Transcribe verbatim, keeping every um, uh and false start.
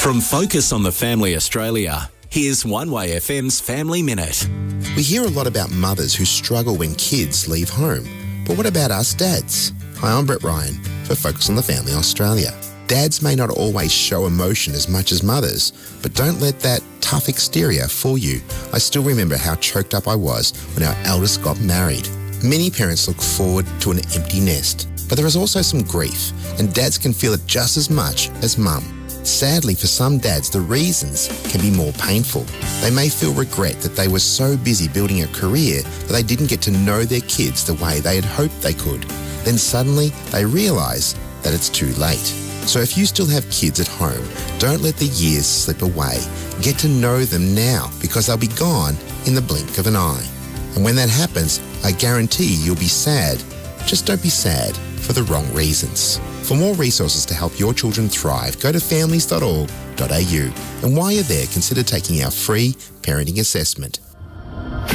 From Focus on the Family Australia, here's One Way F M's Family Minute. We hear a lot about mothers who struggle when kids leave home. But what about us dads? Hi, I'm Brett Ryan for Focus on the Family Australia. Dads may not always show emotion as much as mothers, but don't let that tough exterior fool you. I still remember how choked up I was when our eldest got married. Many parents look forward to an empty nest, but there is also some grief, and dads can feel it just as much as mum. Sadly, for some dads, the reasons can be more painful. They may feel regret that they were so busy building a career that they didn't get to know their kids the way they had hoped they could. Then suddenly, they realise that it's too late. So if you still have kids at home, don't let the years slip away. Get to know them now, because they'll be gone in the blink of an eye. And when that happens, I guarantee you'll be sad. Just don't be sad for the wrong reasons. For more resources to help your children thrive, go to families dot org dot a u. And while you're there, consider taking our free parenting assessment.